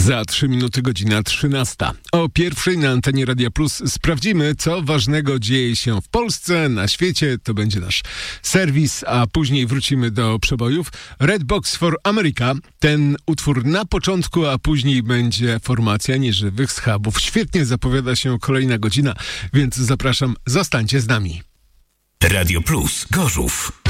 Za 3 minuty godzina 13. O 1:00 na antenie Radia Plus sprawdzimy, co ważnego dzieje się w Polsce, na świecie. To będzie nasz serwis, a później wrócimy do przebojów. Red Box for America. Ten utwór na początku, a później będzie formacja nieżywych schabów. Świetnie zapowiada się kolejna godzina, więc zapraszam, zostańcie z nami. Radio Plus Gorzów.